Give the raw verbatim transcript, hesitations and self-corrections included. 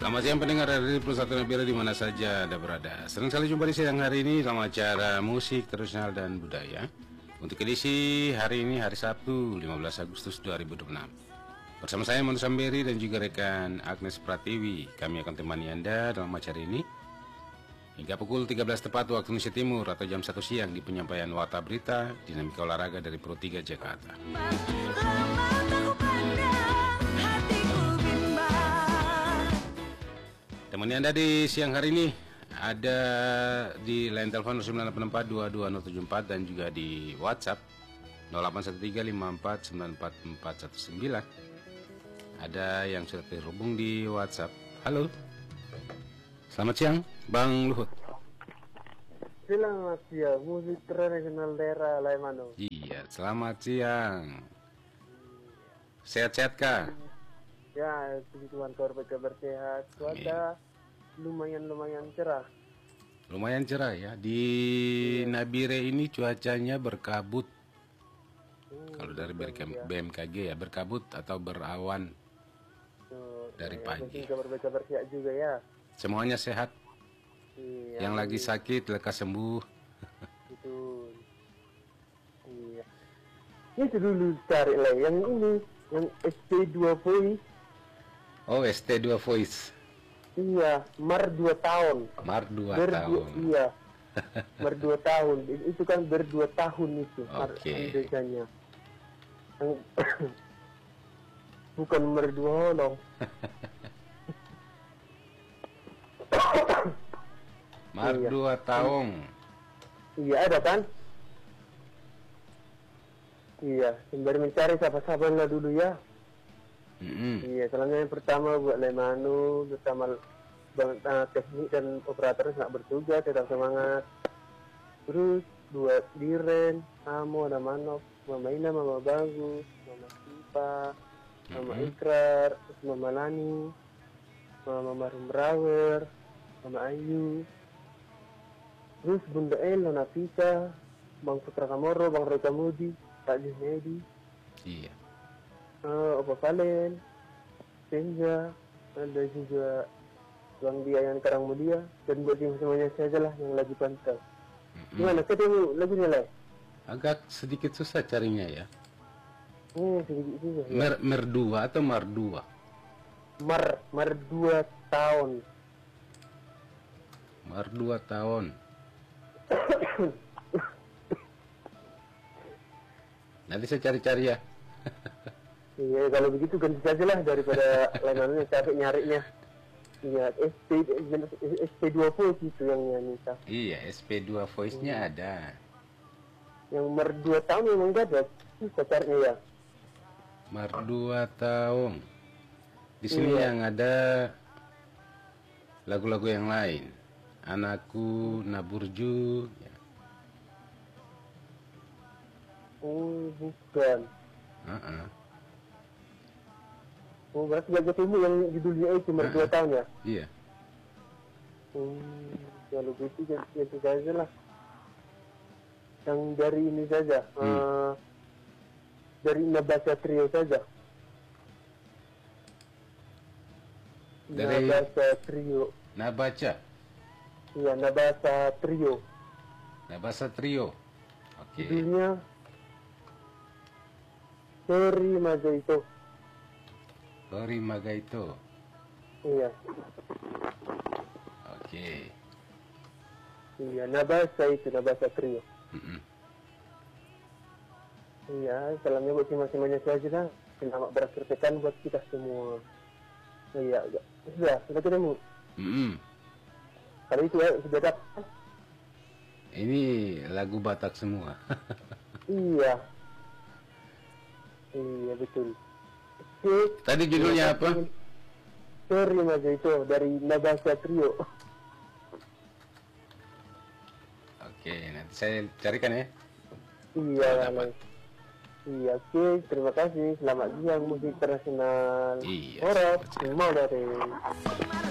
Selamat siang pendengar dari Pusat Nabila di mana saja Anda berada. Senang sekali jumpa di siang hari ini dalam acara musik tradisional dan budaya. Untuk edisi hari ini hari Sabtu lima belas Agustus dua ribu dua puluh enam. Bersama saya Manu Samberi dan juga rekan Agnes Pratiwi, kami akan temani Anda dalam acara ini hingga pukul tiga belas tepat waktu Indonesia Timur atau jam satu siang di penyampaian Warta Berita Dinamika Olahraga dari Pro tiga Jakarta. Temani Anda di siang hari ini ada di line telepon sembilan delapan empat dua dua nol tujuh empat dan juga di WhatsApp nol delapan satu tiga lima empat sembilan empat empat satu sembilan. Ada yang sudah terhubung di WhatsApp. Halo. Selamat siang, Bang Luhut. Selamat siang, musik tradisional daerah Laimano. Iya, selamat siang. Sehat-sehat kah? Ya, puji Tuhan kabar sehat. Cuaca lumayan-lumayan cerah. Lumayan cerah ya. Di iya. Nabire ini cuacanya berkabut. Hmm, Kalau dari B M K G ya, berkabut atau berawan oh, dari ya, pagi. Kabar-kabar sehat juga ya. Semuanya sehat. Iya, yang lagi sakit lekas sembuh. Betul. Iya. Ini dulu cari lah yang ini, yang S T dua Voice. Oh, S T dua Voice. Iya, Mar dua tahun. Mar dua ber tahun. Iya. Mar dua tahun. Itu kan berdua tahun itu. Oke. Okay. Bukan Mar dua holong. Mar iya. dua tahun. Iya, ada kan? Iya, sembari mencari siapa-siapa lah dulu ya. Mm-hmm. Iya, selanjutnya yang pertama buat Laimano bersama uh, teknik dan operator nggak bertugas, tetap semangat. Terus buat Diren, Amo, ada Manok, Mama Ina, Mama Bagus, Mama Sipa, Mama mm-hmm. Ikrar, terus Mama Lani, Mama Marum Brawer, Mama Ayu, terus Bunda El, Nona Pisa, Bang Putra Kamoro, Bang Roy Kamudi, Pak Junedi. Iya. Uh, Opa Valen, Senja, ada juga Bang Dia yang Karang Mulia, dan buat yang semuanya saja lah yang lagi pantau. Mm-hmm. Gimana ketemu lagunya lah? Agak sedikit susah carinya ya. Hmm, sedikit susah. Ya? Mer Merdua atau Mardua? Mar Mar dua tahun. Mar dua tahun. Nanti saya cari-cari ya. Iya, kalau begitu ganti saja lah daripada lainnya capek nyarinya. Iya, S P S P dua Voice itu yang minta. Iya, S P dua Voice-nya hmm. ada. Yang Mar dua tahun memang gak ada. Susah carinya ya. Mar dua tahun. Di sini iya. Yang ada lagu-lagu yang lain. Anakku, Naburju. Ya. Oh, bukan. Uh-uh. Oh, berarti Gajah Timur yang judulnya itu Mar dua tahun ya? Iya. Hmm, kalau gitu ganti saja lah. Yang dari ini saja, hmm. uh, dari Nabasa Trio saja. Dari Nabasa Trio. Nabaca. Iya, Nabasa Trio. Nabasa Trio. Oke. Okay. Judulnya Seri Magaito. Seri Magaito. Iya. Oke. Okay. Iya, Nabasa itu Nabasa Trio. Mm-hmm. Iya, salamnya buat masing-masing saja lah. Selamat beraktivitas buat kita semua. Iya, sudah, sudah ketemu. Mm-hmm. Kalau itu ya, sudah dapat. Ini lagu Batak semua. Iya. Iya, betul. Oke. Tadi judulnya apa? Seri Magaito dari Nabasa Trio. Oke, nanti saya carikan ya. Iya, iya, oke, terima kasih. Selamat siang musik internasional. Iya. Orang, mau dari.